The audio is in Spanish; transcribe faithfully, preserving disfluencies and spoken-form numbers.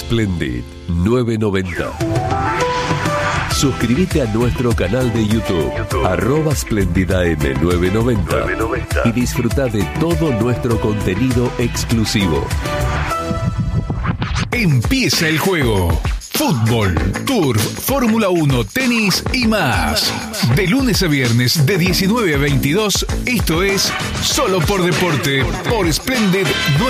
Splendid novecientos noventa. Suscríbete a nuestro canal de YouTube, YouTube. arroba SplendidAM novecientos noventa y disfruta de todo nuestro contenido exclusivo. Empieza el juego. Fútbol, Turf, Fórmula uno, tenis y más. De lunes a viernes de diecinueve a veintidós, esto es Solo por Deporte por Splendid